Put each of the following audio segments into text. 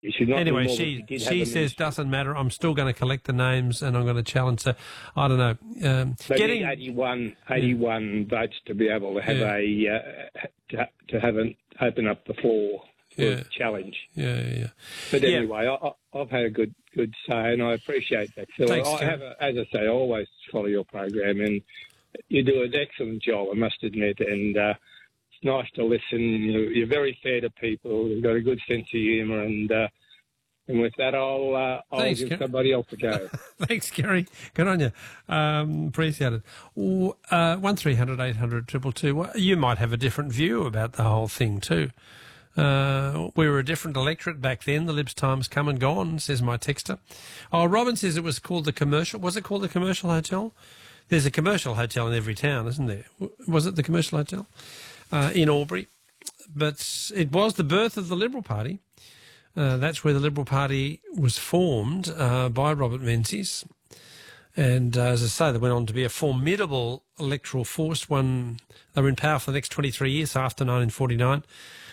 You should not Anyway, do more than you did have she a says minister. doesn't matter. I'm still going to collect the names and I'm going to challenge her. I don't know. They need 81 votes to be able to have open up the floor for a challenge. Yeah. But anyway, I've had a good say, and I appreciate that, Phil. Thanks, as I say, I always follow your program, and you do an excellent job, I must admit, and it's nice to listen. You're very fair to people. You've got a good sense of humour, and with that, I'll give somebody else a go. Thanks, Gary. Good on you. Appreciate it. 1300 800 222. Well, you might have a different view about the whole thing too. We were a different electorate back then. The Libs' time's come and gone, says my texter. Oh, Robin says it was called the Commercial. Was it called the Commercial Hotel? There's a commercial hotel in every town, isn't there? Was it the Commercial Hotel in Albury? But it was the birth of the Liberal Party. That's where the Liberal Party was formed by Robert Menzies. And as I say, they went on to be a formidable electoral force. They were in power for the next 23 years after 1949.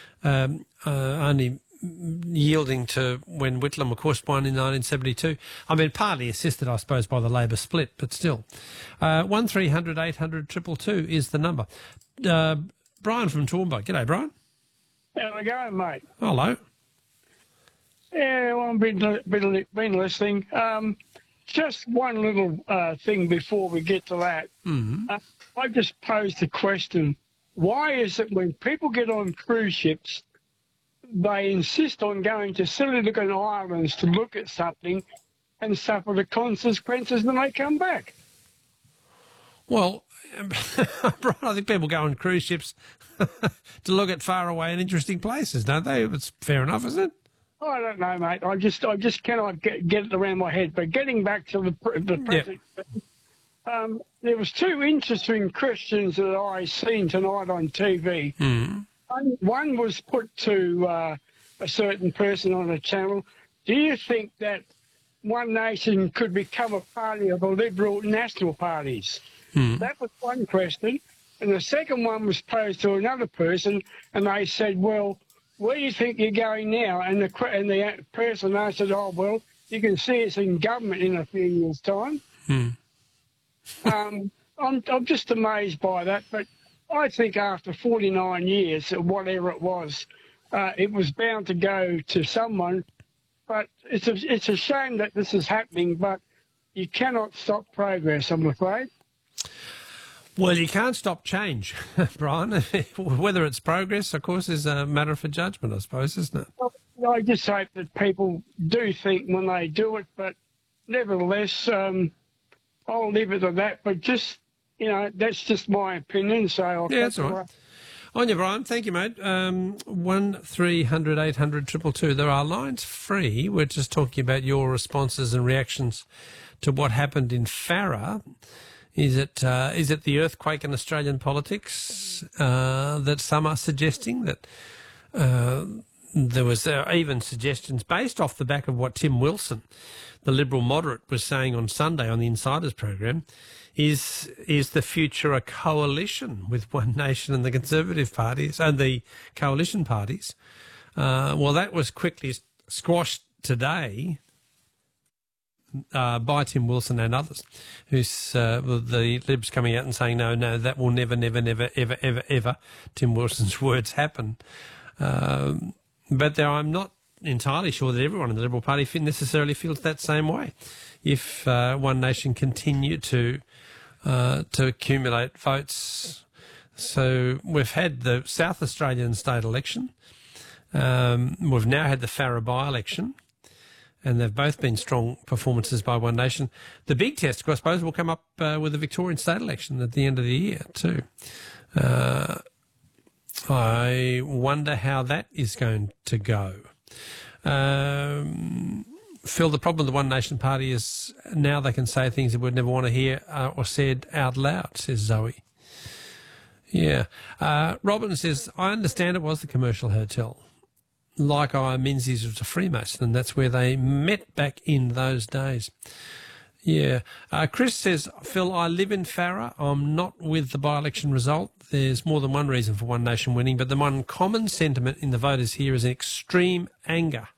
Only yielding to when Whitlam, of course, won in 1972. I mean, partly assisted, I suppose, by the Labor split, but still. 1300 800 222 is the number. Brian from Toowoomba. G'day, Brian. How we going, mate? Hello. Yeah, well, I've been listening. Just one little thing before we get to that. Mm-hmm. I just posed the question, why is it when people get on cruise ships, they insist on going to silly looking islands to look at something and suffer the consequences when they come back? Well, Brian, I think people go on cruise ships to look at far away and interesting places, don't they? It's fair enough, isn't it? I don't know, mate. I just cannot get it around my head. But getting back to the present, there was two interesting questions that I seen tonight on TV. Mm. One was put to a certain person on a channel. Do you think that One Nation could become a party of the Liberal national parties? Mm. That was one question. And the second one was posed to another person, and they said, well, where do you think you're going now? And the person answered, oh, well, you can see us in government in a few years' time. Mm. I'm just amazed by that, but I think after 49 years, or whatever it was bound to go to someone. But it's a shame that this is happening, but you cannot stop progress, I'm afraid. Well, you can't stop change, Brian. Whether it's progress, of course, is a matter for judgment, I suppose, isn't it? Well, I just hope that people do think when they do it, but nevertheless, I'll leave it at that. But just, that's just my opinion. So that's all right. On you, Brian. Thank you, mate. 1300 800 222. There are lines free. We're just talking about your responses and reactions to what happened in Farrer. Is it the earthquake in Australian politics that some are suggesting that there was even suggestions based off the back of what Tim Wilson, the Liberal moderate, was saying on Sunday on the Insiders program? Is the future a coalition with One Nation and the Conservative parties and the coalition parties? Well, that was quickly squashed today by Tim Wilson and others, who's the Libs coming out and saying, no, that will never, ever, Tim Wilson's words, happen. But I'm not entirely sure that everyone in the Liberal Party necessarily feels that same way. If One Nation continue to accumulate votes. So we've had the South Australian state election. We've now had the Farrer by-election, and they've both been strong performances by One Nation. The big test, I suppose, will come up with the Victorian state election at the end of the year too. I wonder how that is going to go. Phil, the problem with the One Nation Party is now they can say things they would never want to hear or said out loud, says Zoe. Yeah. Robin says, I understand it was the Commercial Hotel. Like Menzies was a Freemason, and that's where they met back in those days. Yeah. Chris says, Phil, I live in Farrer. I'm not with the by-election result. There's more than one reason for One Nation winning, but the one common sentiment in the voters here is an extreme anger